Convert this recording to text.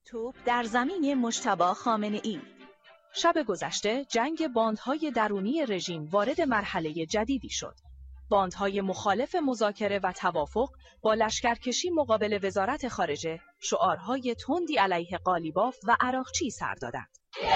توپ در زمین مجتبی خامنه‌ای. شب گذشته جنگ باندهای درونی رژیم وارد مرحله جدیدی شد. باندهای مخالف مذاکره و توافق با لشکرکشی مقابل وزارت خارجه شعارهای تندی علیه قالیباف و عراقچی سر دادند.